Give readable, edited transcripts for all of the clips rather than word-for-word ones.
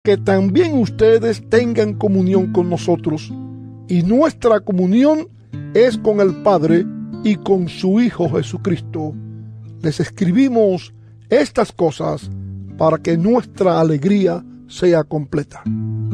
que también ustedes tengan comunión con nosotros, y nuestra comunión es con el Padre y con su Hijo Jesucristo. Les escribimos estas cosas para que nuestra alegría sea completa.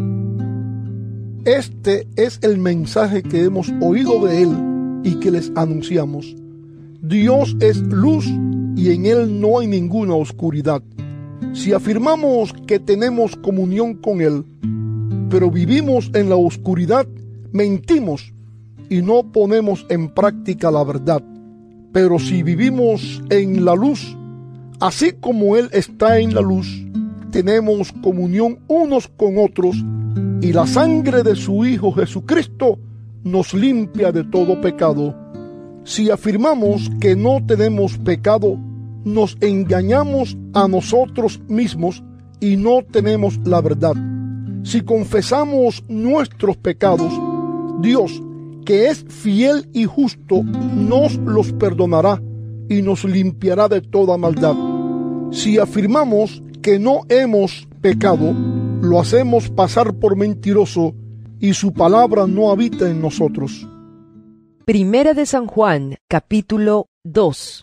Este es el mensaje que hemos oído de Él y que les anunciamos. Dios es luz y en Él no hay ninguna oscuridad. Si afirmamos que tenemos comunión con Él, pero vivimos en la oscuridad, mentimos y no ponemos en práctica la verdad. Pero si vivimos en la luz, así como Él está en la luz, tenemos comunión unos con otros, y la sangre de su Hijo Jesucristo nos limpia de todo pecado. Si afirmamos que no tenemos pecado, nos engañamos a nosotros mismos y no tenemos la verdad. Si confesamos nuestros pecados, Dios, que es fiel y justo, nos los perdonará y nos limpiará de toda maldad. Si afirmamos que no hemos pecado, lo hacemos pasar por mentiroso y su palabra no habita en nosotros. Primera de San Juan, capítulo 2.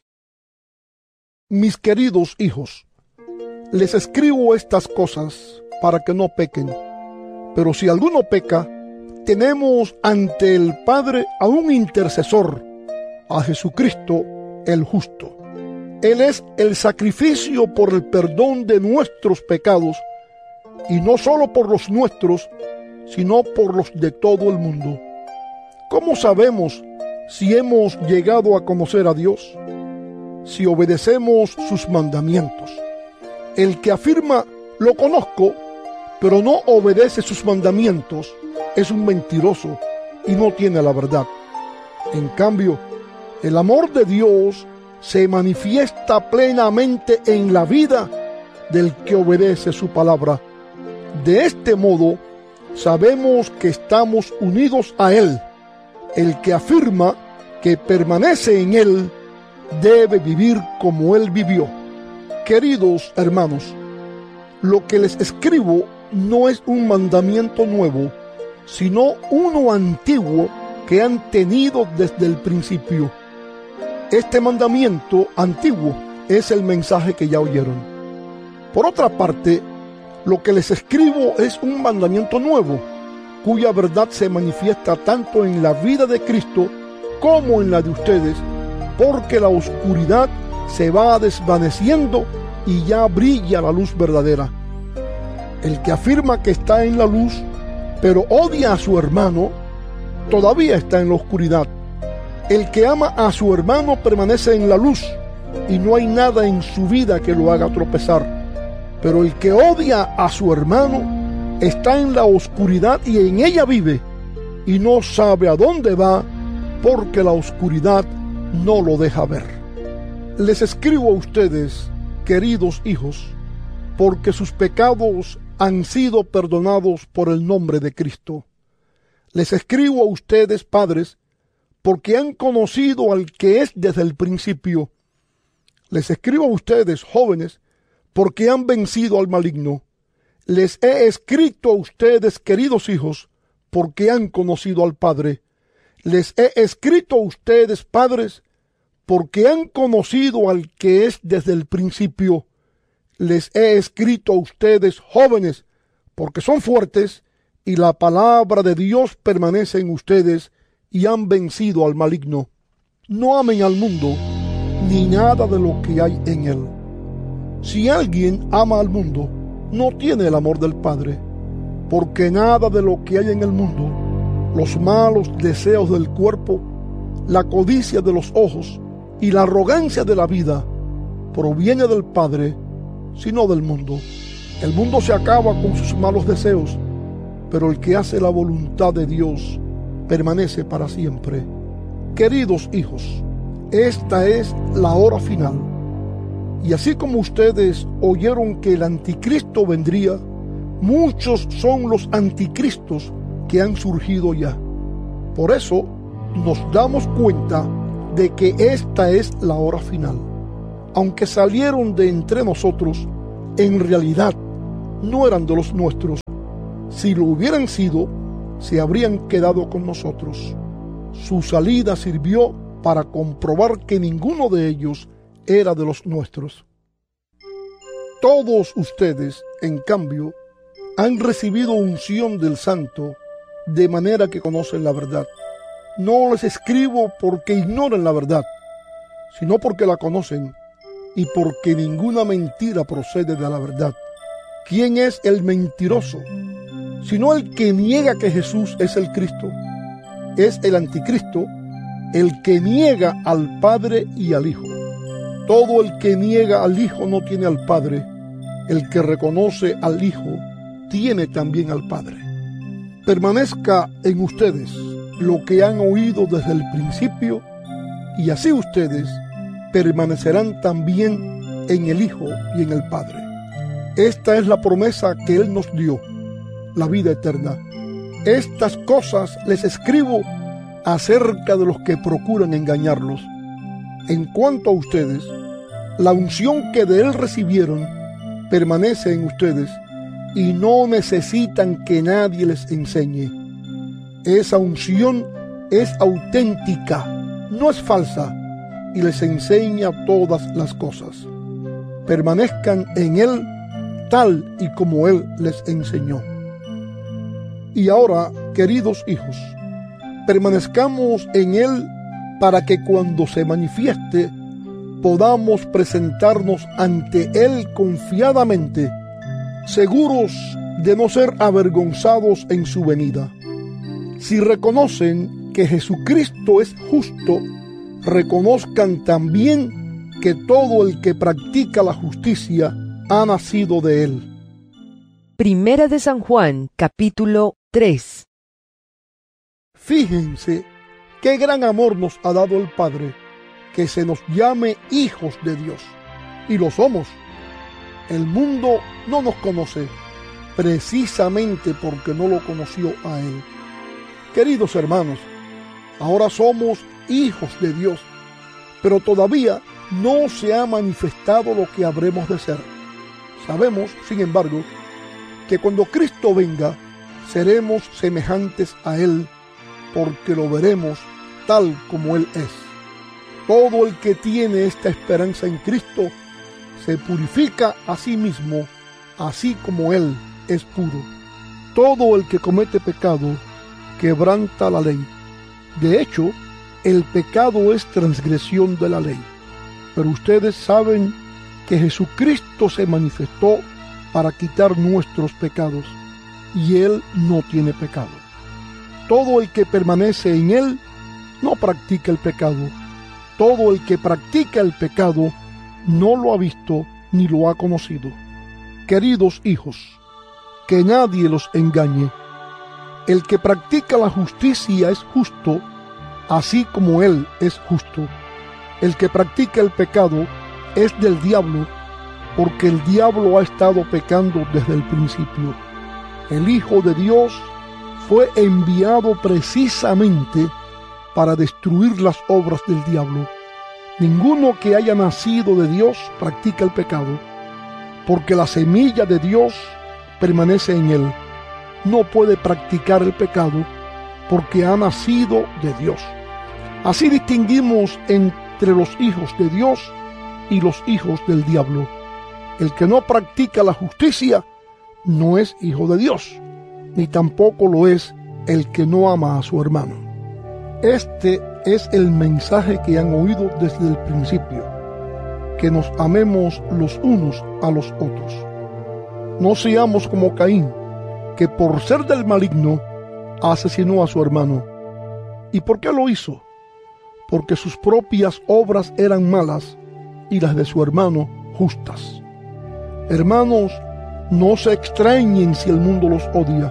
Mis queridos hijos, les escribo estas cosas para que no pequen. Pero si alguno peca, tenemos ante el Padre a un intercesor, a Jesucristo el justo. Él es el sacrificio por el perdón de nuestros pecados, y no solo por los nuestros, sino por los de todo el mundo. ¿Cómo sabemos si hemos llegado a conocer a Dios? Si obedecemos sus mandamientos. El que afirma, lo conozco, pero no obedece sus mandamientos, es un mentiroso y no tiene la verdad. En cambio, el amor de Dios se manifiesta plenamente en la vida del que obedece su palabra. De este modo, sabemos que estamos unidos a Él. El que afirma que permanece en Él debe vivir como Él vivió. Queridos hermanos, lo que les escribo no es un mandamiento nuevo, sino uno antiguo que han tenido desde el principio. Este mandamiento antiguo es el mensaje que ya oyeron. Por otra parte, lo que les escribo es un mandamiento nuevo, cuya verdad se manifiesta tanto en la vida de Cristo como en la de ustedes, porque la oscuridad se va desvaneciendo y ya brilla la luz verdadera. El que afirma que está en la luz, pero odia a su hermano, todavía está en la oscuridad. El que ama a su hermano permanece en la luz, y no hay nada en su vida que lo haga tropezar. Pero el que odia a su hermano está en la oscuridad y en ella vive, y no sabe a dónde va, porque la oscuridad no lo deja ver. Les escribo a ustedes, queridos hijos, porque sus pecados han sido perdonados por el nombre de Cristo. Les escribo a ustedes, padres, porque han conocido al que es desde el principio. Les escribo a ustedes, jóvenes, porque han vencido al maligno. Les he escrito a ustedes, queridos hijos, porque han conocido al Padre. Les he escrito a ustedes, padres, porque han conocido al que es desde el principio. Les he escrito a ustedes, jóvenes, porque son fuertes y la palabra de Dios permanece en ustedes y han vencido al maligno. No amen al mundo, ni nada de lo que hay en él. Si alguien ama al mundo, no tiene el amor del Padre, porque nada de lo que hay en el mundo, los malos deseos del cuerpo, la codicia de los ojos y la arrogancia de la vida, proviene del Padre, sino del mundo. El mundo se acaba con sus malos deseos, pero el que hace la voluntad de Dios permanece para siempre. Queridos hijos, esta es la hora final. Y así como ustedes oyeron que el anticristo vendría, muchos son los anticristos que han surgido ya. Por eso nos damos cuenta de que esta es la hora final. Aunque salieron de entre nosotros, en realidad no eran de los nuestros. Si lo hubieran sido, se habrían quedado con nosotros. Su salida sirvió para comprobar que ninguno de ellos era de los nuestros. Todos ustedes, en cambio, han recibido unción del Santo, de manera que conocen la verdad. No les escribo porque ignoren la verdad, sino porque la conocen y porque ninguna mentira procede de la verdad. ¿Quién es el mentiroso? Sino el que niega que Jesús es el Cristo. Es el anticristo, el que niega al Padre y al Hijo. Todo el que niega al Hijo no tiene al Padre. El que reconoce al Hijo tiene también al Padre. Permanezca en ustedes lo que han oído desde el principio, y así ustedes permanecerán también en el Hijo y en el Padre. Esta es la promesa que Él nos dio, la vida eterna. Estas cosas les escribo acerca de los que procuran engañarlos. En cuanto a ustedes, la unción que de Él recibieron permanece en ustedes y no necesitan que nadie les enseñe. Esa unción es auténtica, no es falsa, y les enseña todas las cosas. Permanezcan en Él tal y como Él les enseñó. Y ahora, queridos hijos, permanezcamos en Él para que cuando se manifieste podamos presentarnos ante Él confiadamente, seguros de no ser avergonzados en su venida. Si reconocen que Jesucristo es justo, reconozcan también que todo el que practica la justicia ha nacido de Él. Primera de San Juan, capítulo 3. Fíjense qué gran amor nos ha dado el Padre, que se nos llame hijos de Dios, y lo somos. El mundo no nos conoce, precisamente porque no lo conoció a Él. Queridos hermanos, ahora somos hijos de Dios, pero todavía no se ha manifestado lo que habremos de ser. Sabemos, sin embargo, que cuando Cristo venga, seremos semejantes a Él, porque lo veremos tal como Él es. Todo el que tiene esta esperanza en Cristo se purifica a sí mismo, así como Él es puro. Todo el que comete pecado quebranta la ley. De hecho, el pecado es transgresión de la ley. Pero ustedes saben que Jesucristo se manifestó para quitar nuestros pecados, y Él no tiene pecado. Todo el que permanece en Él no practica el pecado. Todo el que practica el pecado no lo ha visto ni lo ha conocido. Queridos hijos, que nadie los engañe. El que practica la justicia es justo, así como Él es justo. El que practica el pecado es del diablo, porque el diablo ha estado pecando desde el principio. El Hijo de Dios fue enviado precisamente para destruir las obras del diablo. Ninguno que haya nacido de Dios practica el pecado, porque la semilla de Dios permanece en él. No puede practicar el pecado, porque ha nacido de Dios. Así distinguimos entre los hijos de Dios y los hijos del diablo. El que no practica la justicia no es hijo de Dios, ni tampoco lo es el que no ama a su hermano. Este es el mensaje que han oído desde el principio, que nos amemos los unos a los otros. No seamos como Caín, que por ser del maligno asesinó a su hermano. ¿Y por qué lo hizo? Porque sus propias obras eran malas y las de su hermano justas. Hermanos, no se extrañen si el mundo los odia.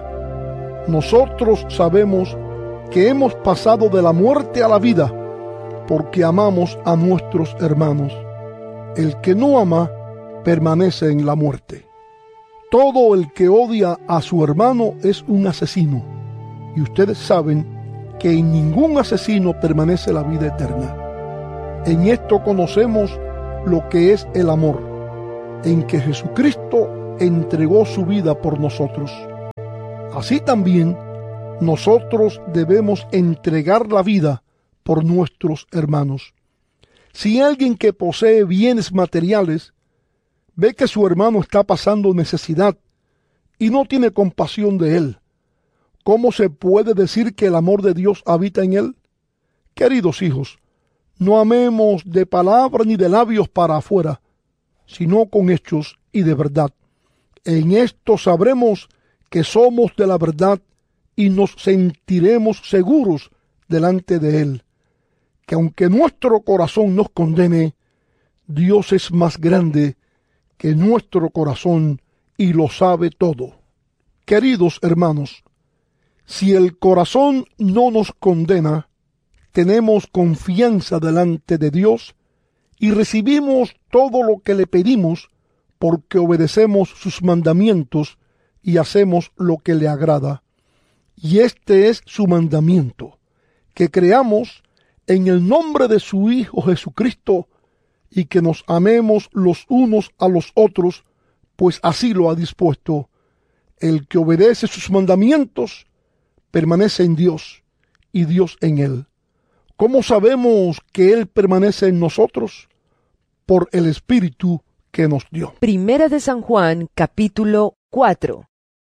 Nosotros sabemos que hemos pasado de la muerte a la vida, porque amamos a nuestros hermanos. El que no ama permanece en la muerte. Todo el que odia a su hermano es un asesino, y ustedes saben que en ningún asesino permanece la vida eterna. En esto conocemos lo que es el amor, en que Jesucristo entregó su vida por nosotros. Así también nosotros debemos entregar la vida por nuestros hermanos. Si alguien que posee bienes materiales ve que su hermano está pasando necesidad y no tiene compasión de él, ¿cómo se puede decir que el amor de Dios habita en él? Queridos hijos, no amemos de palabra ni de labios para afuera, sino con hechos y de verdad. En esto sabremos que somos de la verdad y nos sentiremos seguros delante de Él, que aunque nuestro corazón nos condene, Dios es más grande que nuestro corazón y lo sabe todo. Queridos hermanos, si el corazón no nos condena, tenemos confianza delante de Dios y recibimos todo lo que le pedimos porque obedecemos sus mandamientos y hacemos lo que le agrada. Y este es su mandamiento, que creamos en el nombre de su Hijo Jesucristo y que nos amemos los unos a los otros, pues así lo ha dispuesto. El que obedece sus mandamientos permanece en Dios y Dios en él. ¿Cómo sabemos que Él permanece en nosotros? Por el Espíritu que nos dio. Primera de San Juan, capítulo 4.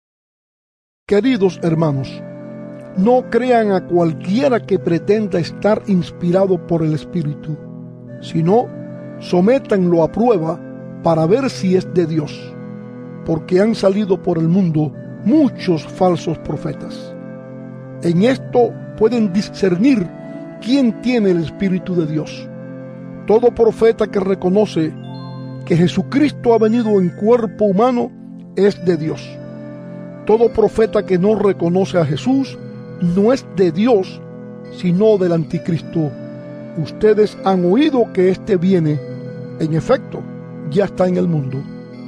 Queridos hermanos, no crean a cualquiera que pretenda estar inspirado por el Espíritu, sino sométanlo a prueba para ver si es de Dios, porque han salido por el mundo muchos falsos profetas. En esto pueden discernir quién tiene el Espíritu de Dios. Todo profeta que reconoce que Jesucristo ha venido en cuerpo humano es de Dios. Todo profeta que no reconoce a Jesús no es de Dios, sino del anticristo. Ustedes han oído que éste viene. En efecto, ya está en el mundo.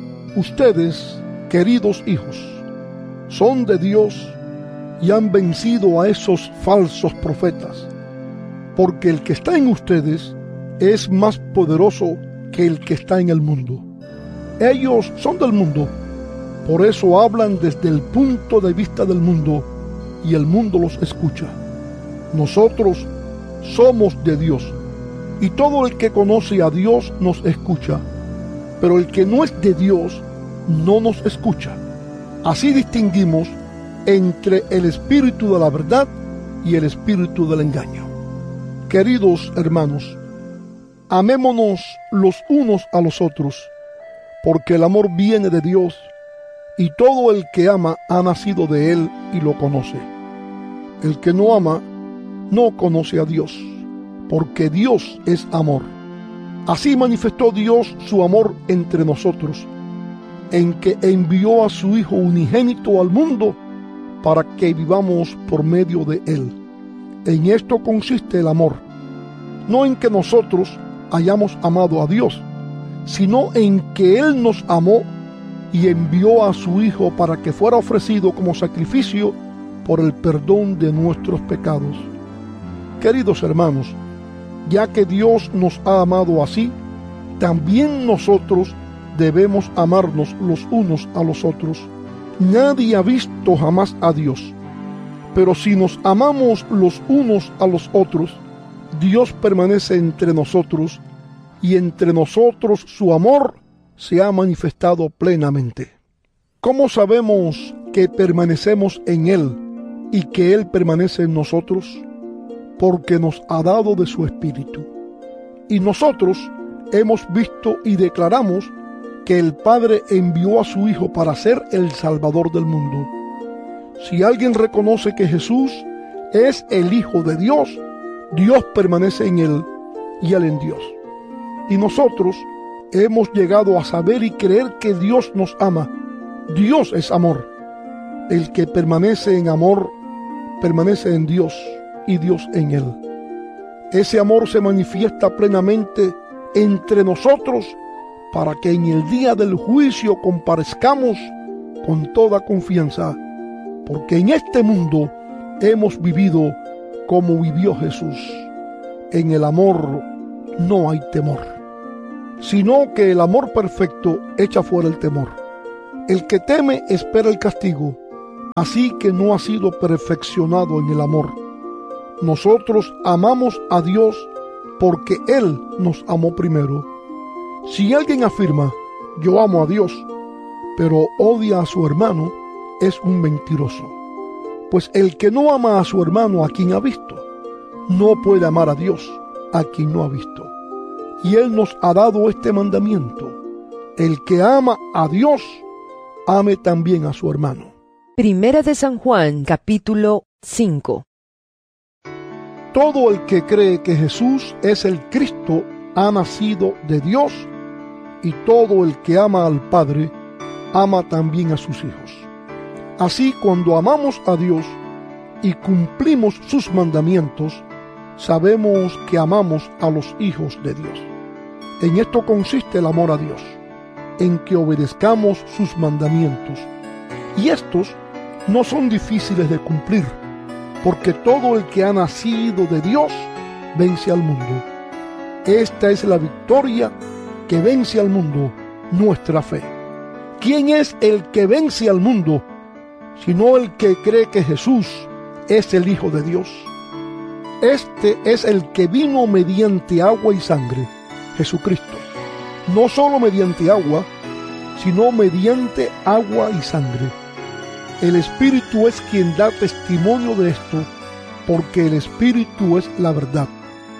Ustedes, queridos hijos, son de Dios y han vencido a esos falsos profetas, porque el que está en ustedes es más poderoso que el que está en el mundo. Ellos son del mundo, por eso hablan desde el punto de vista del mundo y el mundo los escucha. Nosotros somos de Dios y todo el que conoce a Dios nos escucha, pero el que no es de Dios no nos escucha. Así distinguimos entre el espíritu de la verdad y el espíritu del engaño. Queridos hermanos, amémonos los unos a los otros, porque el amor viene de Dios, y todo el que ama ha nacido de Él y lo conoce. El que no ama no conoce a Dios, porque Dios es amor. Así manifestó Dios su amor entre nosotros, en que envió a su Hijo unigénito al mundo para que vivamos por medio de Él. En esto consiste el amor, no en que nosotros hayamos amado a Dios, sino en que Él nos amó y envió a su Hijo para que fuera ofrecido como sacrificio por el perdón de nuestros pecados. Queridos hermanos, ya que Dios nos ha amado así, también nosotros debemos amarnos los unos a los otros. Nadie ha visto jamás a Dios, pero si nos amamos los unos a los otros, Dios permanece entre nosotros y entre nosotros su amor se ha manifestado plenamente. ¿Cómo sabemos que permanecemos en Él y que Él permanece en nosotros? Porque nos ha dado de su Espíritu. Y nosotros hemos visto y declaramos que el Padre envió a su Hijo para ser el Salvador del mundo. Si alguien reconoce que Jesús es el Hijo de Dios, Dios permanece en Él y Él en Dios. Y nosotros hemos llegado a saber y creer que Dios nos ama. Dios es amor. El que permanece en amor, permanece en Dios y Dios en él. Ese amor se manifiesta plenamente entre nosotros para que en el día del juicio comparezcamos con toda confianza, porque en este mundo hemos vivido como vivió Jesús. En el amor no hay temor, sino que el amor perfecto echa fuera el temor, El que teme espera el castigo, así que no ha sido perfeccionado en el amor. Nosotros amamos a Dios porque Él nos amó primero. Si alguien afirma, yo amo a Dios, pero odia a su hermano, es un mentiroso. Pues el que no ama a su hermano a quien ha visto, no puede amar a Dios a quien no ha visto. Y Él nos ha dado este mandamiento: el que ama a Dios, ame también a su hermano. Primera de San Juan, capítulo 5. Todo el que cree que Jesús es el Cristo ha nacido de Dios, y todo el que ama al Padre ama también a sus hijos. Así, cuando amamos a Dios y cumplimos sus mandamientos, sabemos que amamos a los hijos de Dios. En esto consiste el amor a Dios, en que obedezcamos sus mandamientos. Y estos no son difíciles de cumplir, porque todo el que ha nacido de Dios vence al mundo. Esta es la victoria que vence al mundo, nuestra fe. ¿Quién es el que vence al mundo, sino el que cree que Jesús es el Hijo de Dios? Este es el que vino mediante agua y sangre, Jesucristo. No solo mediante agua, sino mediante agua y sangre. El Espíritu es quien da testimonio de esto, porque el Espíritu es la verdad.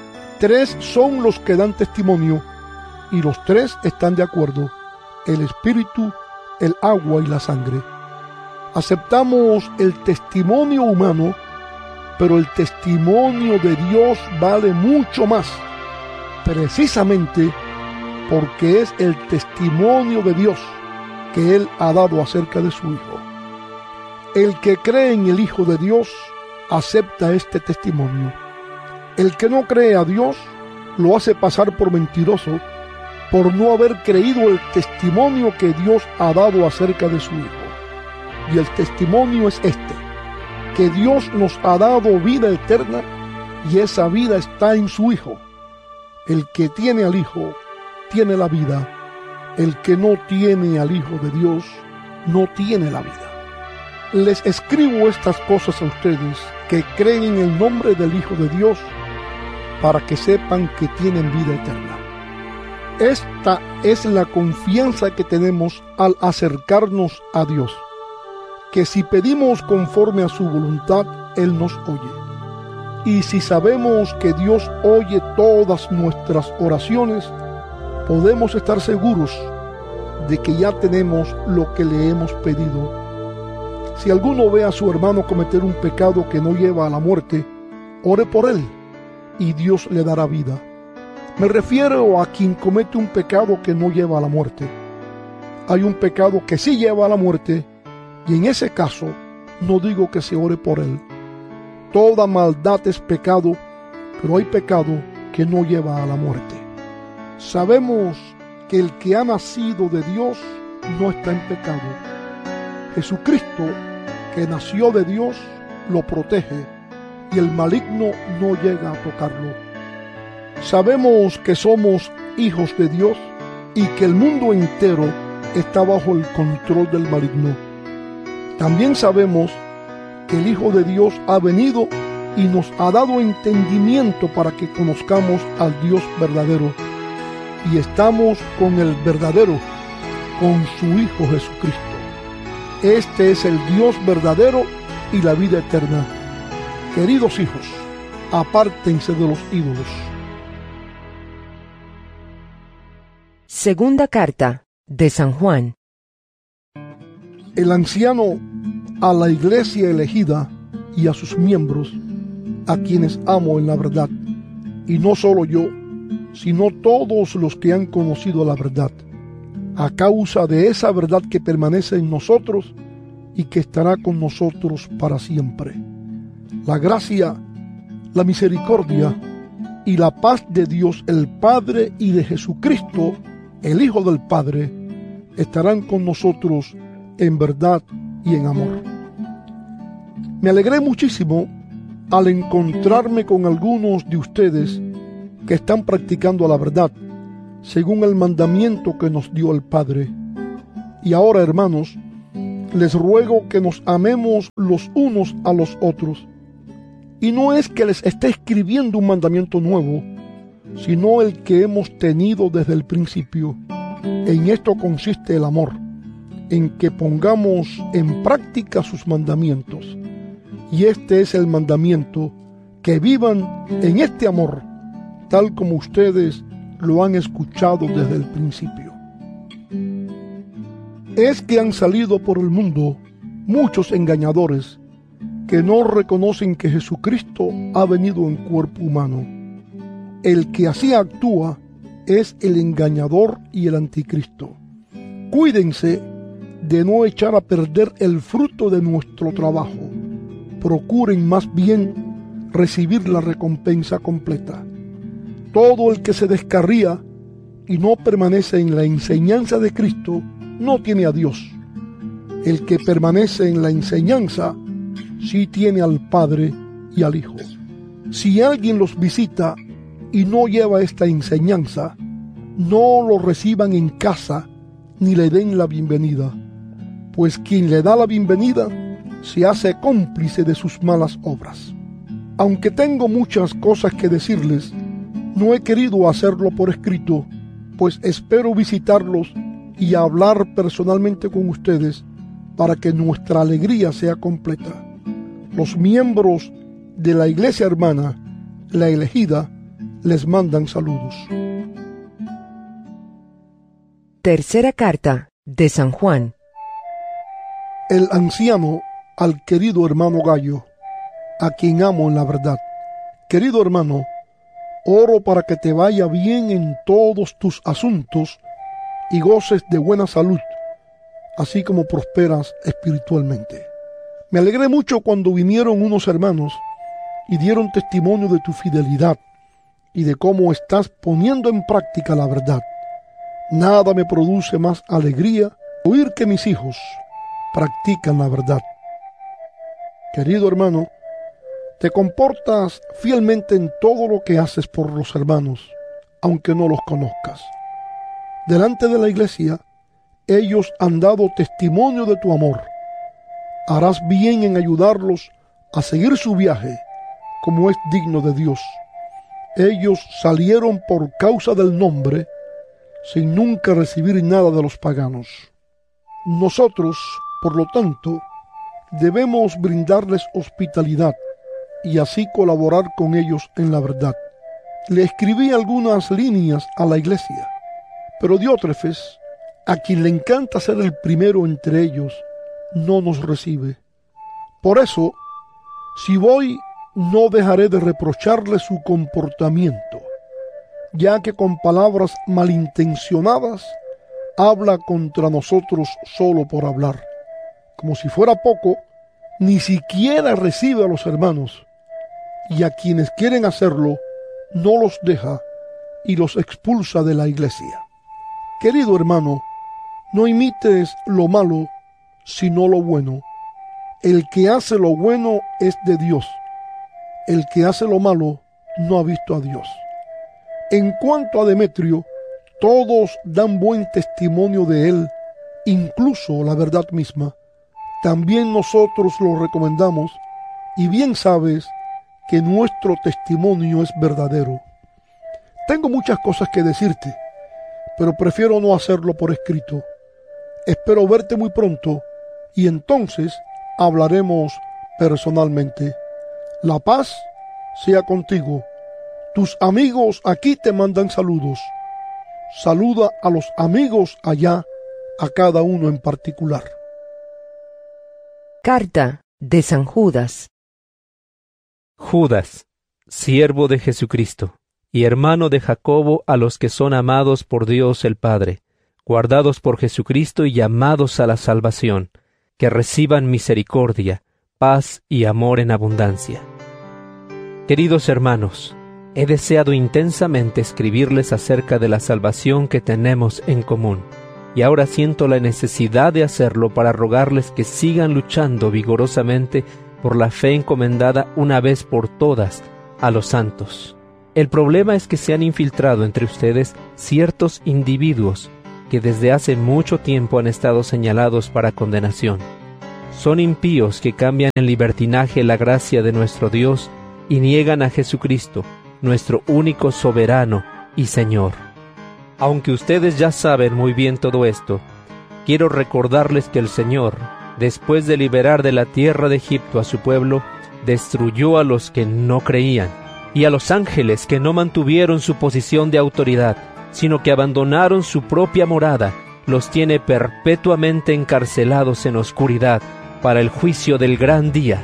3 son los que dan testimonio, y los 3 están de acuerdo: el Espíritu, el agua y la sangre. Aceptamos el testimonio humano, pero el testimonio de Dios vale mucho más, precisamente porque es el testimonio de Dios que Él ha dado acerca de su Hijo. El que cree en el Hijo de Dios acepta este testimonio. El que no cree a Dios lo hace pasar por mentiroso, por no haber creído el testimonio que Dios ha dado acerca de su Hijo. Y el testimonio es este: que Dios nos ha dado vida eterna, y esa vida está en su Hijo. El que tiene al Hijo tiene la vida. El que no tiene al Hijo de Dios no tiene la vida. Les escribo estas cosas a ustedes que creen en el nombre del Hijo de Dios, para que sepan que tienen vida eterna. Esta es la confianza que tenemos al acercarnos a Dios, que si pedimos conforme a su voluntad, Él nos oye. Y si sabemos que Dios oye todas nuestras oraciones, podemos estar seguros de que ya tenemos lo que le hemos pedido. Si alguno ve a su hermano cometer un pecado que no lleva a la muerte, ore por él, y Dios le dará vida. Me refiero a quien comete un pecado que no lleva a la muerte. Hay un pecado que sí lleva a la muerte, y en ese caso no digo que se ore por él. Toda maldad es pecado, pero hay pecado que no lleva a la muerte. Sabemos que el que ha nacido de Dios no está en pecado. Jesucristo, que nació de Dios, lo protege, y el maligno no llega a tocarlo. Sabemos que somos hijos de Dios y que el mundo entero está bajo el control del maligno. También sabemos que el Hijo de Dios ha venido y nos ha dado entendimiento para que conozcamos al Dios verdadero, y estamos con el verdadero, con su Hijo Jesucristo. Este es el Dios verdadero y la vida eterna. Queridos hijos, apártense de los ídolos. Segunda carta de San Juan. El anciano a la iglesia elegida y a sus miembros, a quienes amo en la verdad, y no solo yo, sino todos los que han conocido la verdad, a causa de esa verdad que permanece en nosotros y que estará con nosotros para siempre. La gracia, la misericordia y la paz de Dios el Padre y de Jesucristo, el Hijo del Padre, estarán con nosotros en verdad y en amor. Me alegré muchísimo al encontrarme con algunos de ustedes que están practicando la verdad, según el mandamiento que nos dio el Padre. Y ahora, hermanos, les ruego que nos amemos los unos a los otros. Y no es que les esté escribiendo un mandamiento nuevo, sino el que hemos tenido desde el principio. En esto consiste el amor, en que pongamos en práctica sus mandamientos. Y este es el mandamiento, que vivan en este amor, tal como ustedes lo han escuchado desde el principio. Es que han salido por el mundo muchos engañadores que no reconocen que Jesucristo ha venido en cuerpo humano. El que así actúa es el engañador y el anticristo. Cuídense de no echar a perder el fruto de nuestro trabajo. Procuren más bien recibir la recompensa completa. Todo el que se descarría y no permanece en la enseñanza de Cristo no tiene a Dios. El que permanece en la enseñanza sí tiene al Padre y al Hijo. Si alguien los visita y no lleva esta enseñanza, no lo reciban en casa ni le den la bienvenida, pues quien le da la bienvenida se hace cómplice de sus malas obras. Aunque tengo muchas cosas que decirles, no he querido hacerlo por escrito, pues espero visitarlos y hablar personalmente con ustedes para que nuestra alegría sea completa. Los miembros de la iglesia hermana, la elegida, les mandan saludos. Tercera carta de San Juan. El anciano al querido hermano Gallo, a quien amo en la verdad. Querido hermano, oro para que te vaya bien en todos tus asuntos y goces de buena salud, así como prosperas espiritualmente. Me alegré mucho cuando vinieron unos hermanos y dieron testimonio de tu fidelidad y de cómo estás poniendo en práctica la verdad. Nada me produce más alegría oír que mis hijos practican la verdad. Querido hermano, te comportas fielmente en todo lo que haces por los hermanos, aunque no los conozcas. Delante de la iglesia, ellos han dado testimonio de tu amor. Harás bien en ayudarlos a seguir su viaje, como es digno de Dios. Ellos salieron por causa del nombre, sin nunca recibir nada de los paganos. Nosotros, por lo tanto, debemos brindarles hospitalidad y así colaborar con ellos en la verdad. Le escribí algunas líneas a la iglesia, pero Diótrefes, a quien le encanta ser el primero entre ellos, no nos recibe. Por eso, si voy, no dejaré de reprocharle su comportamiento, ya que con palabras malintencionadas habla contra nosotros solo por hablar. Como si fuera poco, ni siquiera recibe a los hermanos, y a quienes quieren hacerlo, no los deja y los expulsa de la iglesia. Querido hermano, no imites lo malo, sino lo bueno. El que hace lo bueno es de Dios. El que hace lo malo no ha visto a Dios. En cuanto a Demetrio, todos dan buen testimonio de él, incluso la verdad misma. También nosotros lo recomendamos, y bien sabes que nuestro testimonio es verdadero. Tengo muchas cosas que decirte, pero prefiero no hacerlo por escrito. Espero verte muy pronto, y entonces hablaremos personalmente. La paz sea contigo. Tus amigos aquí te mandan saludos. Saluda a los amigos allá, a cada uno en particular. Carta de San Judas. Judas, siervo de Jesucristo, y hermano de Jacobo, a los que son amados por Dios el Padre, guardados por Jesucristo y llamados a la salvación, que reciban misericordia, paz y amor en abundancia. Queridos hermanos, he deseado intensamente escribirles acerca de la salvación que tenemos en común, y ahora siento la necesidad de hacerlo para rogarles que sigan luchando vigorosamente por la fe encomendada una vez por todas a los santos. El problema es que se han infiltrado entre ustedes ciertos individuos que desde hace mucho tiempo han estado señalados para condenación. Son impíos que cambian en libertinaje la gracia de nuestro Dios y niegan a Jesucristo, nuestro único soberano y Señor. Aunque ustedes ya saben muy bien todo esto, quiero recordarles que el Señor, después de liberar de la tierra de Egipto a su pueblo, destruyó a los que no creían, y a los ángeles que no mantuvieron su posición de autoridad, sino que abandonaron su propia morada, los tiene perpetuamente encarcelados en oscuridad para el juicio del gran día.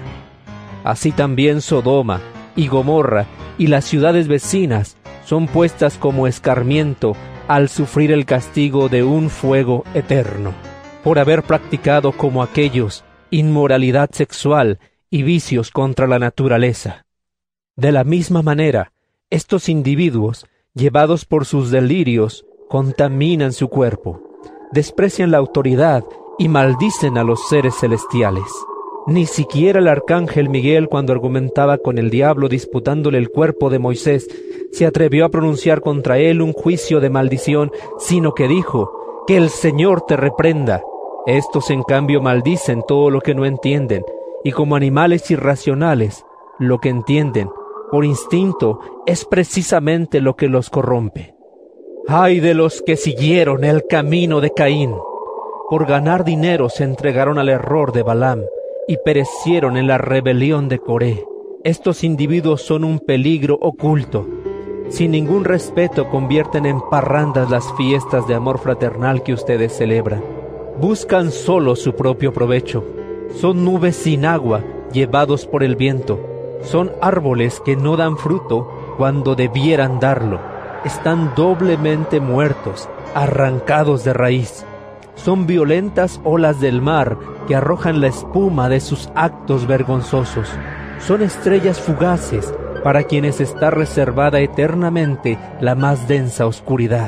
Así también Sodoma y Gomorra y las ciudades vecinas son puestas como escarmiento al sufrir el castigo de un fuego eterno, por haber practicado como aquellos inmoralidad sexual y vicios contra la naturaleza. De la misma manera, estos individuos, llevados por sus delirios, contaminan su cuerpo, desprecian la autoridad y maldicen a los seres celestiales. Ni siquiera el arcángel Miguel, cuando argumentaba con el diablo disputándole el cuerpo de Moisés, se atrevió a pronunciar contra él un juicio de maldición, sino que dijo: «Que el Señor te reprenda». Estos, en cambio, maldicen todo lo que no entienden, y como animales irracionales, lo que entienden por instinto es precisamente lo que los corrompe. ¡Ay de los que siguieron el camino de Caín! Por ganar dinero se entregaron al error de Balaam y perecieron en la rebelión de Coré. Estos individuos son un peligro oculto. Sin ningún respeto convierten en parrandas las fiestas de amor fraternal que ustedes celebran. Buscan solo su propio provecho. Son nubes sin agua, llevados por el viento. Son árboles que no dan fruto cuando debieran darlo. Están doblemente muertos, arrancados de raíz. Son violentas olas del mar que arrojan la espuma de sus actos vergonzosos. Son estrellas fugaces para quienes está reservada eternamente la más densa oscuridad.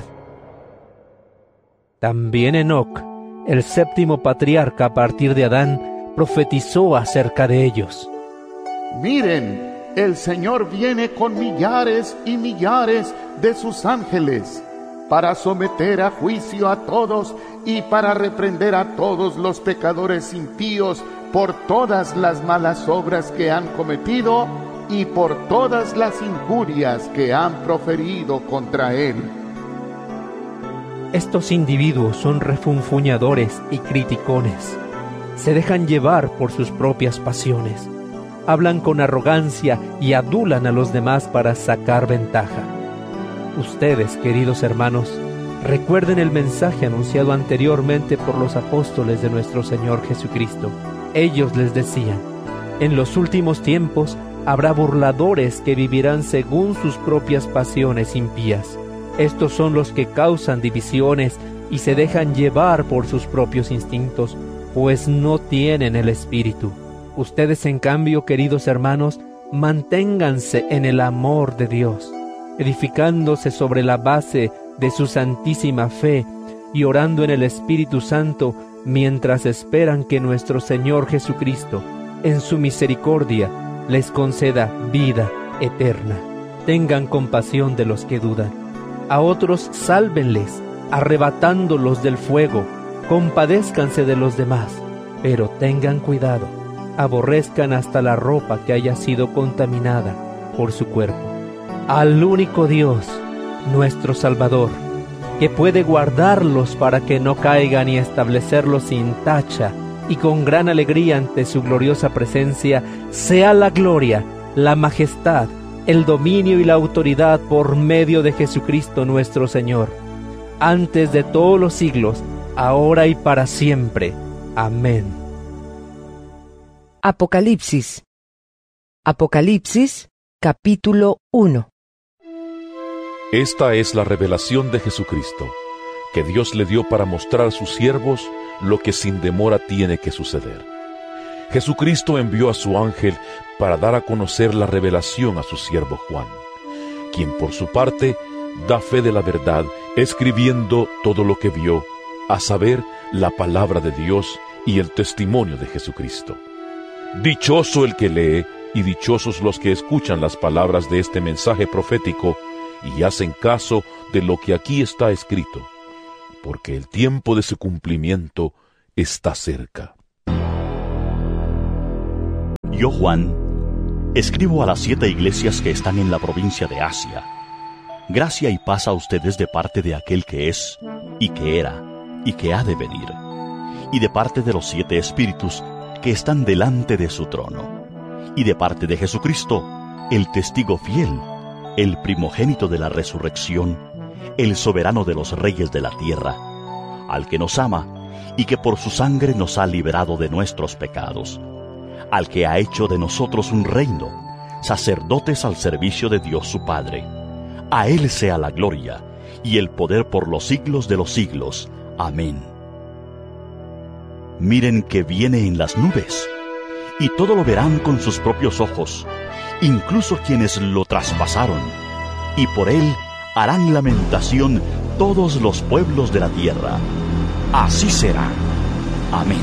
También Enoc, el séptimo patriarca a partir de Adán, profetizó acerca de ellos. Miren, el Señor viene con millares y millares de sus ángeles para someter a juicio a todos y para reprender a todos los pecadores impíos por todas las malas obras que han cometido y por todas las injurias que han proferido contra Él. Estos individuos son refunfuñadores y criticones. Se dejan llevar por sus propias pasiones. Hablan con arrogancia y adulan a los demás para sacar ventaja. Ustedes, queridos hermanos, recuerden el mensaje anunciado anteriormente por los apóstoles de nuestro Señor Jesucristo. Ellos les decían: en los últimos tiempos habrá burladores que vivirán según sus propias pasiones impías. Estos son los que causan divisiones y se dejan llevar por sus propios instintos, pues no tienen el Espíritu. Ustedes, en cambio, queridos hermanos, manténganse en el amor de Dios, edificándose sobre la base de su santísima fe y orando en el Espíritu Santo mientras esperan que nuestro Señor Jesucristo, en su misericordia, les conceda vida eterna. Tengan compasión de los que dudan. A otros sálvenles, arrebatándolos del fuego. Compadézcanse de los demás, pero tengan cuidado. Aborrezcan hasta la ropa que haya sido contaminada por su cuerpo. Al único Dios, nuestro Salvador, que puede guardarlos para que no caigan y establecerlos sin tacha y con gran alegría ante su gloriosa presencia, sea la gloria, la majestad, el dominio y la autoridad por medio de Jesucristo nuestro Señor, antes de todos los siglos, ahora y para siempre. Amén. Apocalipsis. Apocalipsis, capítulo 1. Esta es la revelación de Jesucristo, que Dios le dio para mostrar a sus siervos lo que sin demora tiene que suceder. Jesucristo envió a su ángel para dar a conocer la revelación a su siervo Juan, quien por su parte da fe de la verdad, escribiendo todo lo que vio, a saber, la palabra de Dios y el testimonio de Jesucristo. Dichoso el que lee y dichosos los que escuchan las palabras de este mensaje profético y hacen caso de lo que aquí está escrito, porque el tiempo de su cumplimiento está cerca. Yo, Juan, escribo a las 7 iglesias que están en la provincia de Asia. Gracia y paz a ustedes de parte de aquel que es, y que era, y que ha de venir, y de parte de los 7 espíritus que están delante de su trono, y de parte de Jesucristo, el testigo fiel, el primogénito de la resurrección, el soberano de los reyes de la tierra, al que nos ama, y que por su sangre nos ha liberado de nuestros pecados, al que ha hecho de nosotros un reino, sacerdotes al servicio de Dios su Padre. A Él sea la gloria y el poder por los siglos de los siglos. Amén. Miren que viene en las nubes, y todo lo verán con sus propios ojos, incluso quienes lo traspasaron, y por Él harán lamentación todos los pueblos de la tierra. Así será. Amén.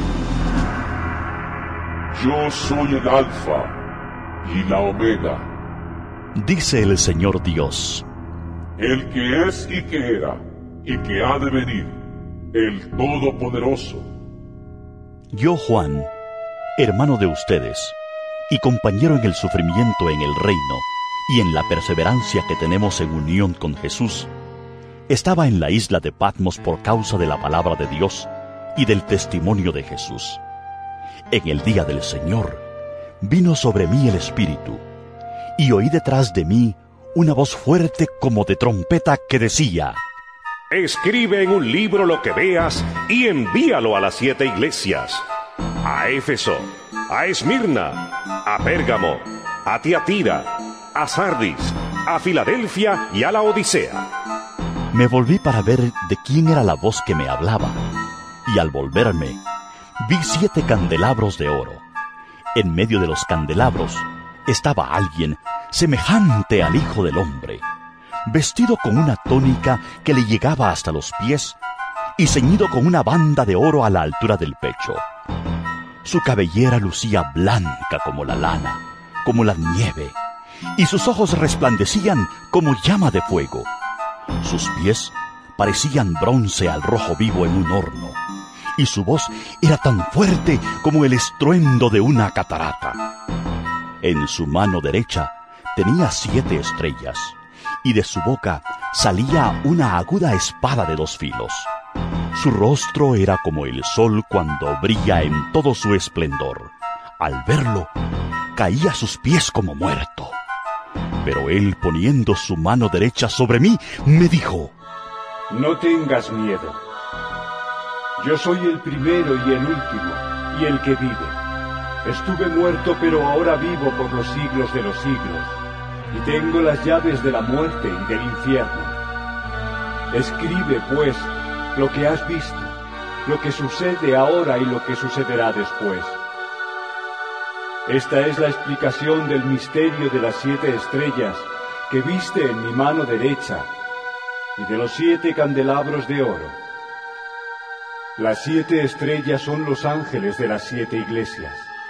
Yo soy el Alfa y la Omega, dice el Señor Dios, el que es y que era y que ha de venir, el Todopoderoso. Yo, Juan, hermano de ustedes, y compañero en el sufrimiento en el reino, y en la perseverancia que tenemos en unión con Jesús, estaba en la isla de Patmos por causa de la palabra de Dios y del testimonio de Jesús. En el día del Señor, vino sobre mí el Espíritu, y oí detrás de mí una voz fuerte como de trompeta que decía: Escribe en un libro lo que veas y envíalo a las 7 iglesias: a Éfeso, a Esmirna, a Pérgamo, a Tiatira, a Sardis, a Filadelfia y a la Odisea. Me volví para ver de quién era la voz que me hablaba, y al volverme, vi 7 candelabros de oro. En medio de los candelabros estaba alguien semejante al Hijo del Hombre, vestido con una túnica que le llegaba hasta los pies y ceñido con una banda de oro a la altura del pecho. Su cabellera lucía blanca como la lana, como la nieve, y sus ojos resplandecían como llama de fuego. Sus pies parecían bronce al rojo vivo en un horno, y su voz era tan fuerte como el estruendo de una catarata. En su mano derecha tenía 7 estrellas, y de su boca salía una aguda espada de 2 filos. Su rostro era como el sol cuando brilla en todo su esplendor. Al verlo, caí a sus pies como muerto. Pero él, poniendo su mano derecha sobre mí, me dijo: No tengas miedo. Yo soy el primero y el último, y el que vive. Estuve muerto, pero ahora vivo por los siglos de los siglos, y tengo las llaves de la muerte y del infierno. Escribe, pues, lo que has visto, lo que sucede ahora y lo que sucederá después. Esta es la explicación del misterio de las 7 estrellas que viste en mi mano derecha y de los 7 candelabros de oro. Las 7 estrellas son los ángeles de las 7 iglesias,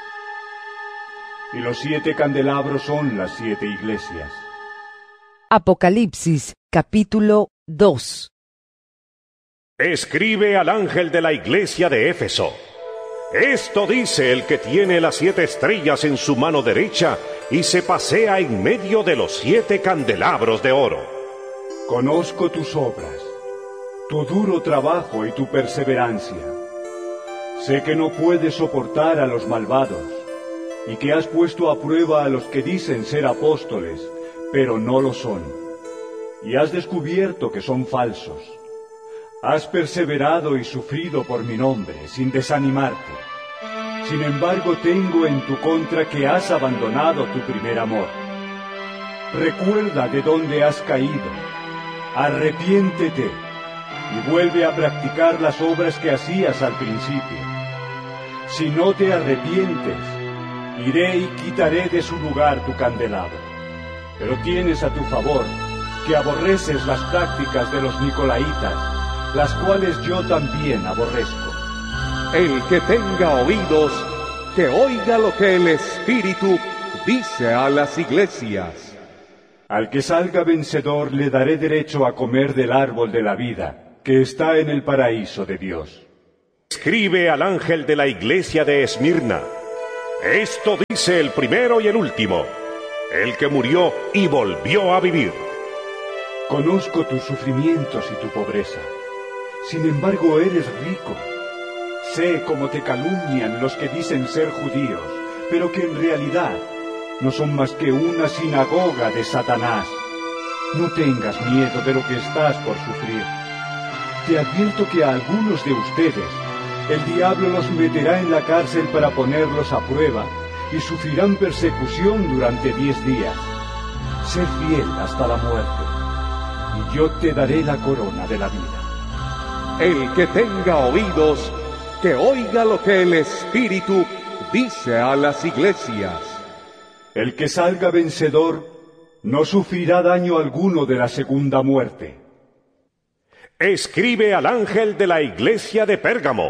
y los 7 candelabros son las 7 iglesias. Apocalipsis, capítulo 2. Escribe al ángel de la iglesia de Éfeso: Esto dice el que tiene las 7 estrellas en su mano derecha y se pasea en medio de los 7 candelabros de oro. Conozco tus obras, tu duro trabajo y tu perseverancia. Sé que no puedes soportar a los malvados, y que has puesto a prueba a los que dicen ser apóstoles, pero no lo son, y has descubierto que son falsos. Has perseverado y sufrido por mi nombre, sin desanimarte. Sin embargo, tengo en tu contra que has abandonado tu primer amor. Recuerda de dónde has caído, arrepiéntete y vuelve a practicar las obras que hacías al principio. Si no te arrepientes, iré y quitaré de su lugar tu candelabro. Pero tienes a tu favor que aborreces las prácticas de los nicolaítas, las cuales yo también aborrezco. El que tenga oídos, que oiga lo que el Espíritu dice a las iglesias. Al que salga vencedor le daré derecho a comer del árbol de la vida, que está en el paraíso de Dios. Escribe al ángel de la iglesia de Esmirna. Esto dice el primero y el último, el que murió y volvió a vivir. Conozco tus sufrimientos y tu pobreza. Sin embargo, eres rico. Sé cómo te calumnian los que dicen ser judíos, pero que en realidad no son más que una sinagoga de Satanás. No tengas miedo de lo que estás por sufrir. Te advierto que a algunos de ustedes el diablo los meterá en la cárcel para ponerlos a prueba y sufrirán persecución durante 10 días. Sé fiel hasta la muerte, y yo te daré la corona de la vida. El que tenga oídos, que oiga lo que el Espíritu dice a las iglesias. El que salga vencedor no sufrirá daño alguno de la segunda muerte. Escribe al ángel de la iglesia de Pérgamo.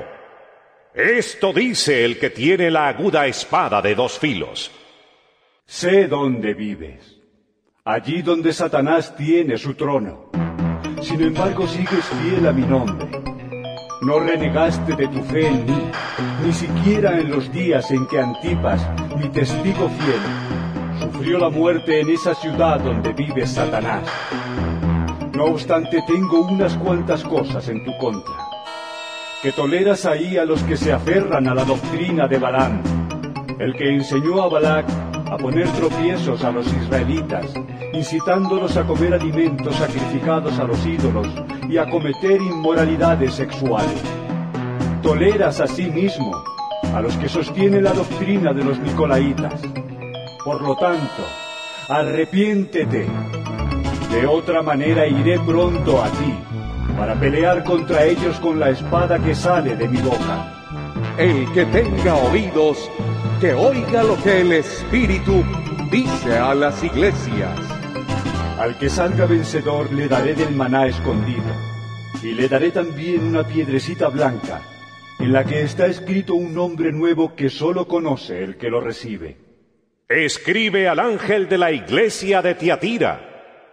Esto dice el que tiene la aguda espada de 2 filos. Sé dónde vives, allí donde Satanás tiene su trono. Sin embargo, sigues fiel a mi nombre. No renegaste de tu fe en mí, ni siquiera en los días en que Antipas, mi testigo fiel, sufrió la muerte en esa ciudad donde vive Satanás. No obstante, tengo unas cuantas cosas en tu contra. Que toleras ahí a los que se aferran a la doctrina de Balaam, el que enseñó a Balac a poner tropiezos a los israelitas, incitándolos a comer alimentos sacrificados a los ídolos y a cometer inmoralidades sexuales. Toleras asimismo a los que sostienen la doctrina de los nicolaitas. Por lo tanto, arrepiéntete. De otra manera iré pronto a ti, para pelear contra ellos con la espada que sale de mi boca. El que tenga oídos, que oiga lo que el Espíritu dice a las iglesias. Al que salga vencedor le daré del maná escondido, y le daré también una piedrecita blanca, en la que está escrito un nombre nuevo que solo conoce el que lo recibe. Escribe al ángel de la iglesia de Tiatira.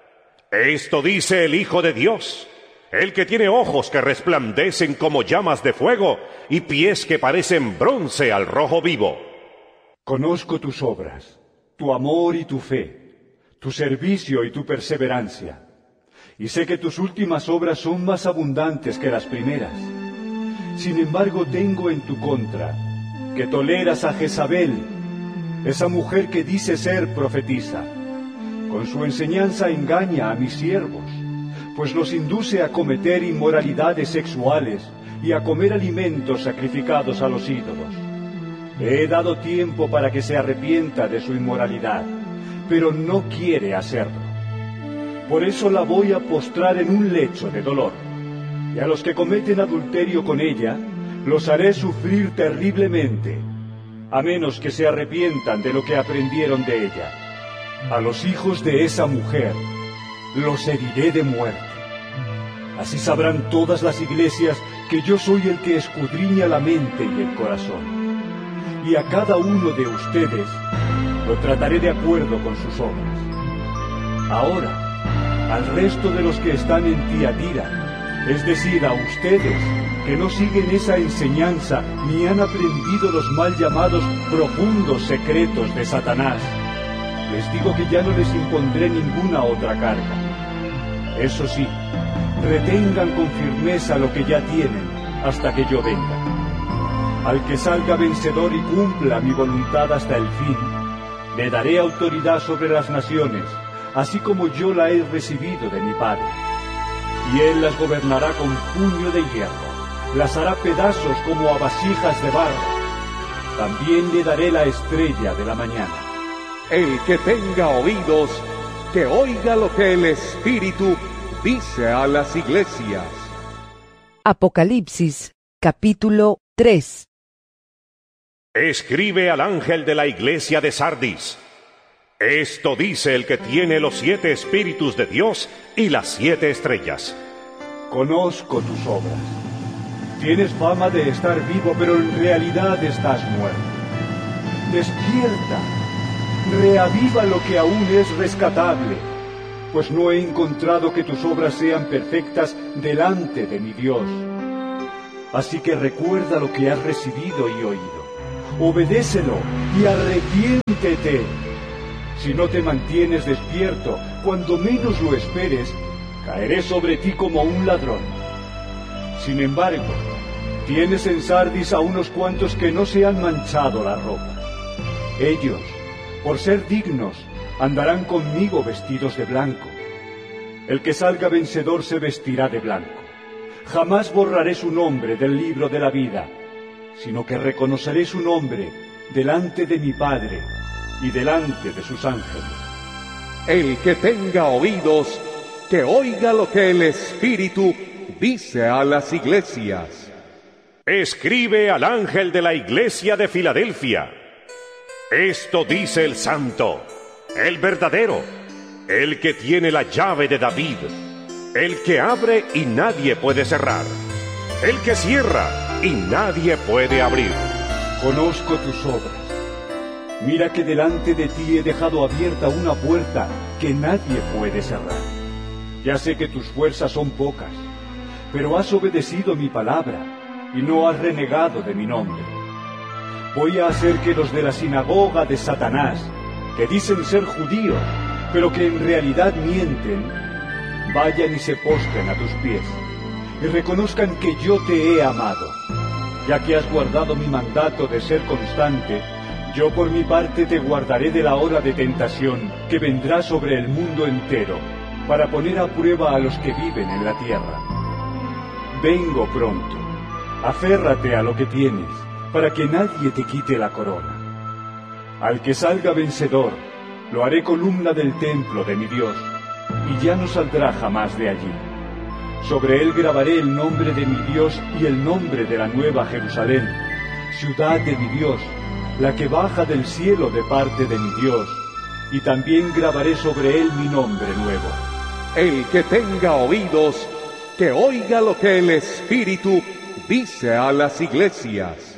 Esto dice el Hijo de Dios, el que tiene ojos que resplandecen como llamas de fuego y pies que parecen bronce al rojo vivo. Conozco tus obras, tu amor y tu fe, tu servicio y tu perseverancia, y sé que tus últimas obras son más abundantes que las primeras. Sin embargo, tengo en tu contra que toleras a Jezabel, esa mujer que dice ser profetisa. Con su enseñanza engaña a mis siervos, pues los induce a cometer inmoralidades sexuales y a comer alimentos sacrificados a los ídolos. Le he dado tiempo para que se arrepienta de su inmoralidad, pero no quiere hacerlo. Por eso la voy a postrar en un lecho de dolor, y a los que cometen adulterio con ella, los haré sufrir terriblemente, a menos que se arrepientan de lo que aprendieron de ella. A los hijos de esa mujer los heriré de muerte. Así sabrán todas las iglesias que yo soy el que escudriña la mente y el corazón. Y a cada uno de ustedes lo trataré de acuerdo con sus obras. Ahora, al resto de los que están en Tiatira, es decir, a ustedes que no siguen esa enseñanza ni han aprendido los mal llamados profundos secretos de Satanás, les digo que ya no les impondré ninguna otra carga. Eso sí, retengan con firmeza lo que ya tienen hasta que yo venga. Al que salga vencedor y cumpla mi voluntad hasta el fin, le daré autoridad sobre las naciones, así como yo la he recibido de mi Padre. Y él las gobernará con puño de hierro, las hará pedazos como a vasijas de barro. También le daré la estrella de la mañana. El que tenga oídos, que oiga lo que el Espíritu dice a las iglesias. Apocalipsis, capítulo 3. Escribe al ángel de la iglesia de Sardis. Esto dice el que tiene los 7 espíritus de Dios y las 7 estrellas. Conozco tus obras. Tienes fama de estar vivo, pero en realidad estás muerto. Despierta. Reaviva lo que aún es rescatable. pues no he encontrado que tus obras sean perfectas delante de mi Dios. Así que recuerda lo que has recibido y oído. Obedécelo y arrepiéntete. Si no te mantienes despierto, cuando menos lo esperes, caeré sobre ti como un ladrón. Sin embargo, tienes en Sardis a unos cuantos que no se han manchado la ropa. Ellos, por ser dignos, andarán conmigo vestidos de blanco. El que salga vencedor se vestirá de blanco. Jamás borraré su nombre del libro de la vida, sino que reconoceré su nombre delante de mi Padre y delante de sus ángeles. El que tenga oídos, que oiga lo que el Espíritu dice a las iglesias. Escribe al ángel de la iglesia de Filadelfia. Esto dice el santo, el verdadero, el que tiene la llave de David, el que abre y nadie puede cerrar, el que cierra y nadie puede abrir. Conozco tus obras. Mira que delante de ti he dejado abierta una puerta que nadie puede cerrar. Ya sé que tus fuerzas son pocas, pero has obedecido mi palabra y no has renegado de mi nombre. Voy a hacer que los de la sinagoga de Satanás, que dicen ser judíos, pero que en realidad mienten, vayan y se postren a tus pies, y reconozcan que yo te he amado. Ya que has guardado mi mandato de ser constante, yo por mi parte te guardaré de la hora de tentación que vendrá sobre el mundo entero, para poner a prueba a los que viven en la tierra. Vengo pronto. Aférrate a lo que tienes, para que nadie te quite la corona. Al que salga vencedor, lo haré columna del templo de mi Dios, y ya no saldrá jamás de allí. Sobre él grabaré el nombre de mi Dios y el nombre de la nueva Jerusalén, ciudad de mi Dios, la que baja del cielo de parte de mi Dios, y también grabaré sobre él mi nombre nuevo. El que tenga oídos, que oiga lo que el Espíritu dice a las iglesias.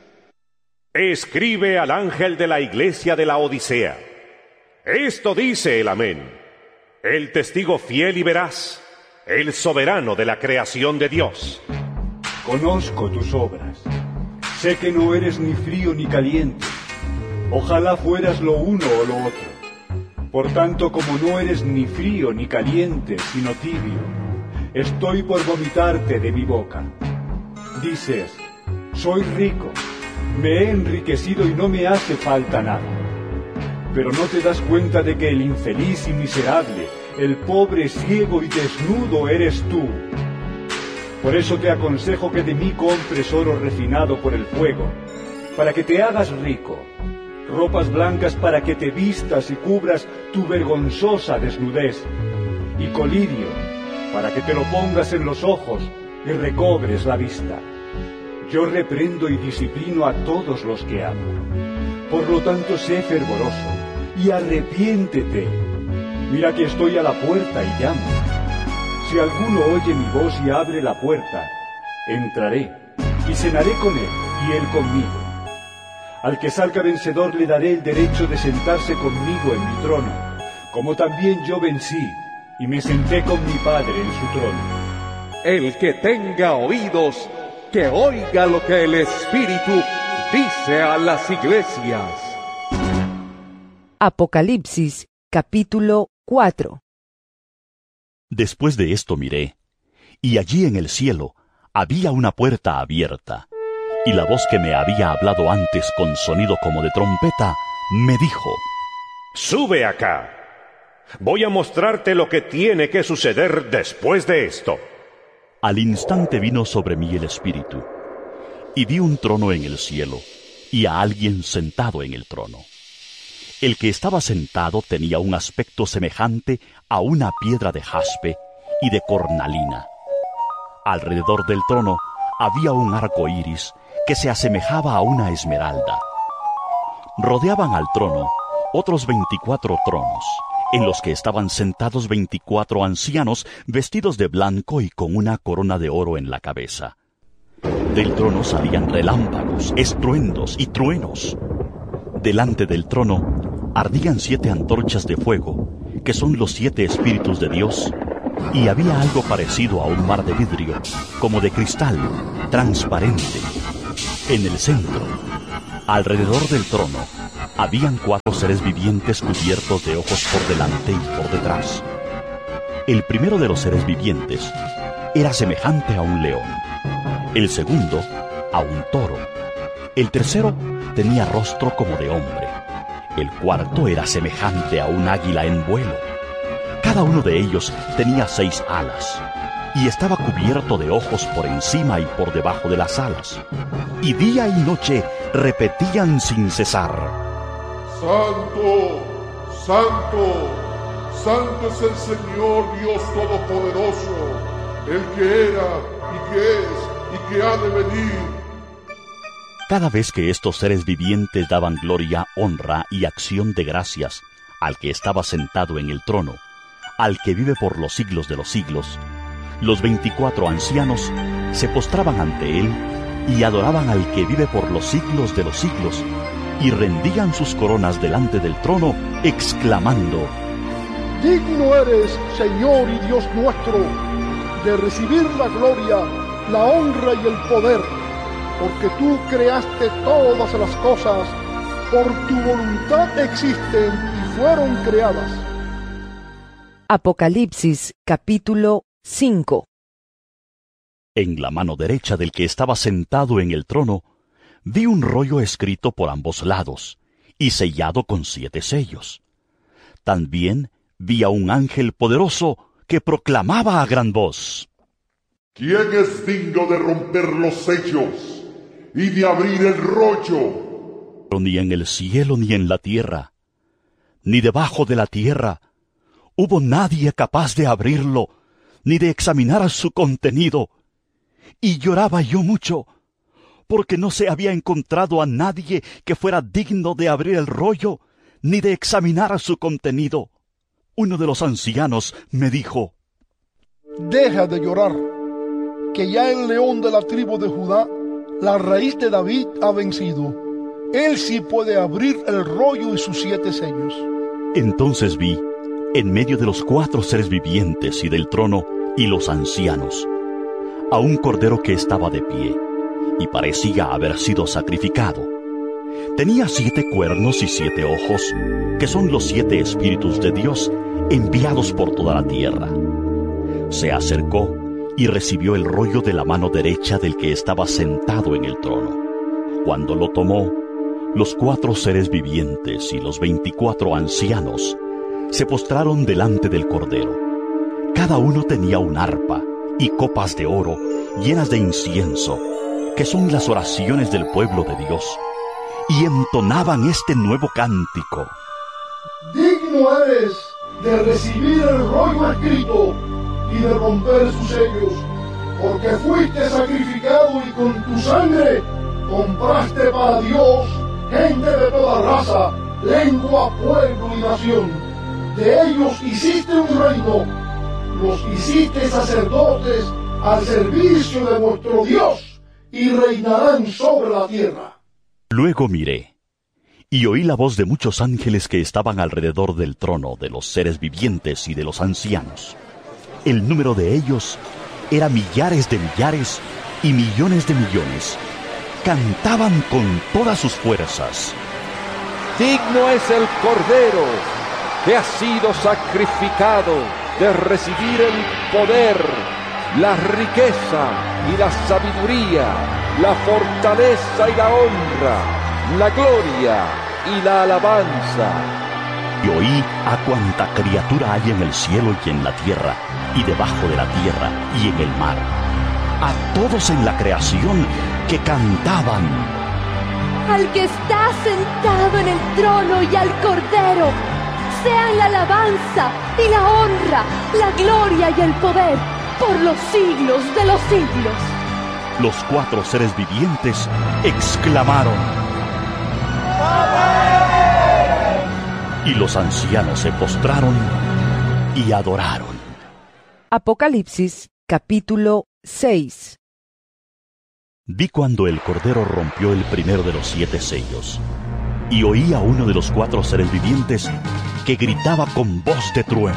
Escribe al ángel de la iglesia de la Odisea. Esto dice el Amén, el testigo fiel y veraz, el soberano de la creación de Dios. Conozco tus obras. Sé que no eres ni frío ni caliente. Ojalá fueras lo uno o lo otro. Por tanto, como no eres ni frío ni caliente, sino tibio, estoy por vomitarte de mi boca. Dices, soy rico, me he enriquecido y no me hace falta nada. Pero no te das cuenta de que el infeliz y miserable, el pobre, ciego y desnudo eres tú. Por eso te aconsejo que de mí compres oro refinado por el fuego, para que te hagas rico, ropas blancas para que te vistas y cubras tu vergonzosa desnudez, y colirio, para que te lo pongas en los ojos y recobres la vista. Yo reprendo y disciplino a todos los que amo. Por lo tanto, sé fervoroso y arrepiéntete. Mira que estoy a la puerta y llamo. Si alguno oye mi voz y abre la puerta, entraré y cenaré con él y él conmigo. Al que salga vencedor le daré el derecho de sentarse conmigo en mi trono, como también yo vencí y me senté con mi Padre en su trono. El que tenga oídos, que oiga lo que el Espíritu dice a las iglesias. Apocalipsis, capítulo 4. Después de esto miré, y allí en el cielo había una puerta abierta, y la voz que me había hablado antes con sonido como de trompeta, me dijo: Sube acá. Voy a mostrarte lo que tiene que suceder después de esto. Al instante vino sobre mí el Espíritu, y vi un trono en el cielo, y a alguien sentado en el trono. El que estaba sentado tenía un aspecto semejante a una piedra de jaspe y de cornalina. Alrededor del trono había un arco iris que se asemejaba a una esmeralda. Rodeaban al trono otros 24 tronos, en los que estaban sentados 24 ancianos vestidos de blanco y con una corona de oro en la cabeza. Del trono salían relámpagos, estruendos y truenos. Delante del trono ardían 7 antorchas de fuego, que son los 7 espíritus de Dios, y había algo parecido a un mar de vidrio, como de cristal, transparente. En el centro, alrededor del trono, habían 4 seres vivientes cubiertos de ojos por delante y por detrás. El primero de los seres vivientes era semejante a un león, el segundo a un toro, el tercero tenía rostro como de hombre, el cuarto era semejante a un águila en vuelo. Cada uno de ellos tenía 6 alas, y estaba cubierto de ojos por encima y por debajo de las alas, y día y noche repetían sin cesar: Santo, Santo, Santo es el Señor Dios Todopoderoso, el que era, y que es, y que ha de venir. Cada vez que estos seres vivientes daban gloria, honra y acción de gracias al que estaba sentado en el trono, al que vive por los siglos de los siglos, los 24 ancianos se postraban ante él y adoraban al que vive por los siglos de los siglos, y rendían sus coronas delante del trono, exclamando: Digno eres, Señor y Dios nuestro, de recibir la gloria, la honra y el poder, porque tú creaste todas las cosas, por tu voluntad existen y fueron creadas. Apocalipsis capítulo 5. En la mano derecha del que estaba sentado en el trono, vi un rollo escrito por ambos lados, y sellado con 7 sellos. También vi a un ángel poderoso que proclamaba a gran voz: ¿Quién es digno de romper los sellos y de abrir el rollo? Ni en el cielo ni en la tierra, ni debajo de la tierra, hubo nadie capaz de abrirlo, ni de examinar su contenido. Y lloraba yo mucho, porque no se había encontrado a nadie que fuera digno de abrir el rollo, ni de examinar su contenido. Uno de los ancianos me dijo: Deja de llorar, que ya el león de la tribu de Judá, la raíz de David, ha vencido. Él sí puede abrir el rollo y sus 7 sellos. Entonces vi, en medio de los 4 seres vivientes y del trono y los ancianos, a un cordero que estaba de pie, y parecía haber sido sacrificado. Tenía 7 cuernos y 7 ojos, que son los 7 espíritus de Dios enviados por toda la tierra. Se acercó y recibió el rollo de la mano derecha del que estaba sentado en el trono. Cuando lo tomó, los 4 seres vivientes y los 24 ancianos se postraron delante del cordero. Cada uno tenía un arpa y copas de oro llenas de incienso, que son las oraciones del pueblo de Dios, y entonaban este nuevo cántico: Digno eres de recibir el rollo escrito y de romper sus sellos, porque fuiste sacrificado y con tu sangre compraste para Dios gente de toda raza, lengua, pueblo y nación. De ellos hiciste un reino, los hiciste sacerdotes al servicio de vuestro Dios, y reinarán sobre la tierra. Luego miré, y oí la voz de muchos ángeles que estaban alrededor del trono, de los seres vivientes y de los ancianos. El número de ellos era millares de millares y millones de millones. Cantaban con todas sus fuerzas: Digno es el Cordero que ha sido sacrificado de recibir el poder, la riqueza y la sabiduría, la fortaleza y la honra, la gloria y la alabanza. Y oí a cuanta criatura hay en el cielo y en la tierra, y debajo de la tierra y en el mar, a todos en la creación que cantaban: Al que está sentado en el trono y al Cordero, sean la alabanza y la honra, la gloria y el poder, por los siglos de los siglos. Los 4 seres vivientes exclamaron: y los ancianos se postraron y adoraron. Apocalipsis capítulo 6. Vi cuando el Cordero rompió el primero de los 7 sellos, y oí a uno de los 4 seres vivientes que gritaba con voz de trueno.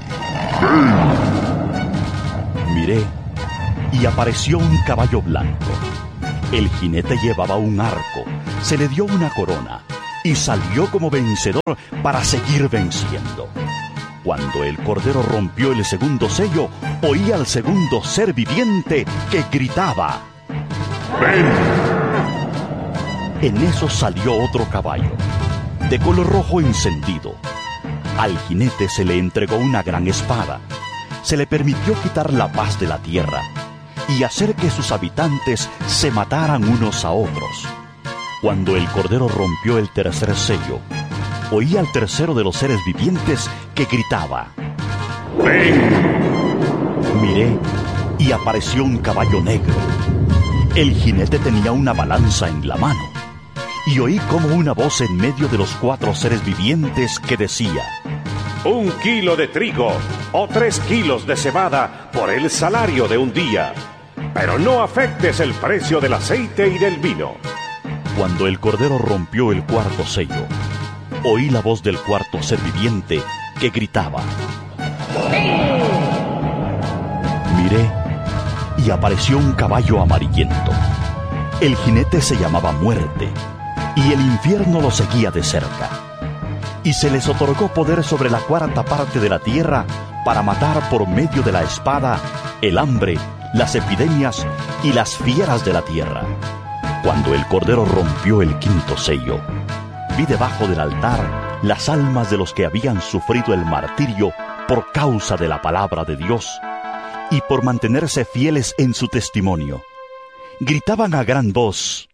Miré y apareció un caballo blanco. El jinete llevaba un arco, se le dio una corona y salió como vencedor para seguir venciendo. Cuando el Cordero rompió el segundo sello, oí al segundo ser viviente que gritaba: ¡Ven! En eso salió otro caballo, de color rojo encendido. Al jinete se le entregó una gran espada. Se le permitió quitar la paz de la tierra y hacer que sus habitantes se mataran unos a otros. Cuando el Cordero rompió el tercer sello, oí al tercero de los seres vivientes que gritaba: ¡Ven! Miré y apareció un caballo negro. El jinete tenía una balanza en la mano. Y oí como una voz en medio de los 4 seres vivientes que decía: 1 kilo de trigo o 3 kilos de cebada por el salario de un día. Pero no afectes el precio del aceite y del vino. Cuando el Cordero rompió el cuarto sello, oí la voz del cuarto ser viviente que gritaba: Miré y apareció un caballo amarillento. El jinete se llamaba Muerte y el infierno lo seguía de cerca. Y se les otorgó poder sobre la 4ª parte de la tierra para matar por medio de la espada el hambre, las epidemias y las fieras de la tierra. Cuando el Cordero rompió el 5º sello, vi debajo del altar las almas de los que habían sufrido el martirio por causa de la palabra de Dios y por mantenerse fieles en su testimonio. Gritaban a gran voz: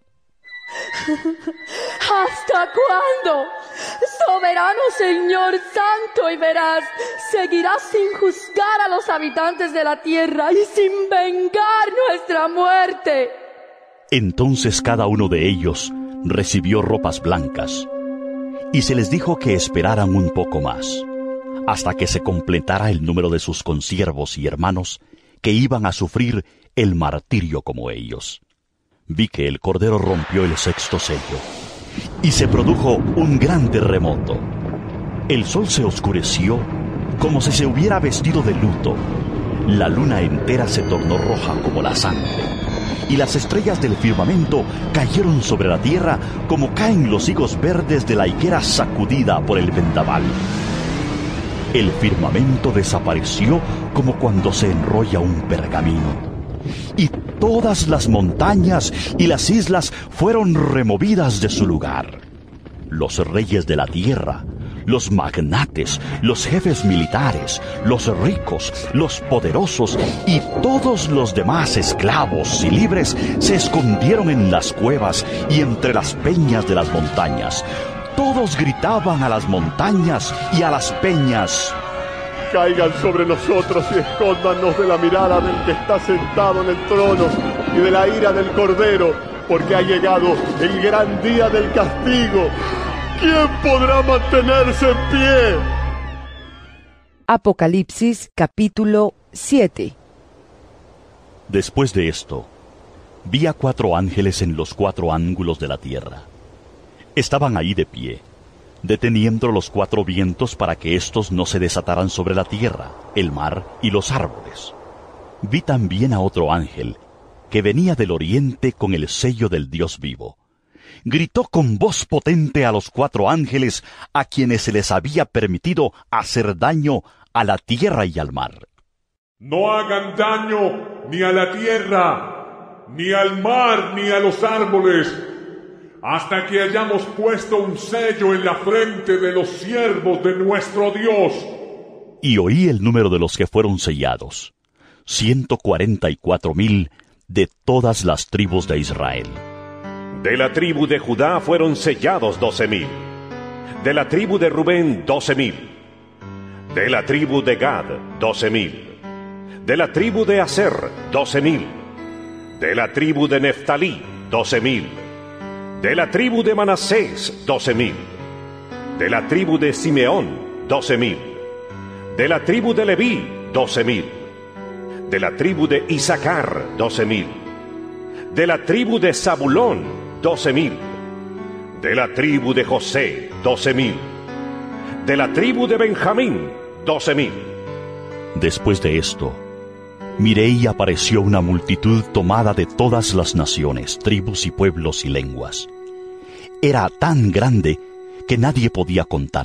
¿Hasta cuándo? Soberano Señor santo y veraz, seguirás sin juzgar a los habitantes de la tierra y sin vengar nuestra muerte. Entonces cada uno de ellos recibió ropas blancas, y se les dijo que esperaran un poco más, hasta que se completara el número de sus consiervos y hermanos que iban a sufrir el martirio como ellos. Vi que el Cordero rompió el 6º sello, y se produjo un gran terremoto. El sol se oscureció como si se hubiera vestido de luto. La luna entera se tornó roja como la sangre, y las estrellas del firmamento cayeron sobre la tierra como caen los higos verdes de la higuera sacudida por el vendaval. El firmamento desapareció como cuando se enrolla un pergamino, y todas las montañas y las islas fueron removidas de su lugar. Los reyes de la tierra, los magnates, los jefes militares, los ricos, los poderosos y todos los demás esclavos y libres se escondieron en las cuevas y entre las peñas de las montañas. Todos gritaban a las montañas y a las peñas: caigan sobre nosotros y escóndanos de la mirada del que está sentado en el trono y de la ira del Cordero, porque ha llegado el gran día del castigo. ¿Quién podrá mantenerse en pie? Apocalipsis capítulo 7. Después de esto, vi a 4 ángeles en los 4 ángulos de la tierra. Estaban ahí de pie, deteniendo los 4 vientos para que éstos no se desataran sobre la tierra, el mar y los árboles. Vi también a otro ángel, que venía del oriente con el sello del Dios vivo. Gritó con voz potente a los 4 ángeles a quienes se les había permitido hacer daño a la tierra y al mar: no hagan daño ni a la tierra, ni al mar, ni a los árboles, hasta que hayamos puesto un sello en la frente de los siervos de nuestro Dios. Y oí el número de los que fueron sellados: 144,000 de todas las tribus de Israel. De la tribu de Judá fueron sellados 12,000. De la tribu de Rubén 12,000. De la tribu de Gad 12,000. De la tribu de Aser 12,000. De la tribu de Neftalí 12,000. De la tribu de Manasés 12,000. De la tribu de Simeón 12,000. De la tribu de Leví 12,000. De la tribu de Isaacar 12,000. De la tribu de Zabulón 12,000. De la tribu de José 12,000. De la tribu de Benjamín, 12,000. Después de esto, miré y apareció una multitud tomada de todas las naciones, tribus y pueblos y lenguas. Era tan grande que nadie podía contar.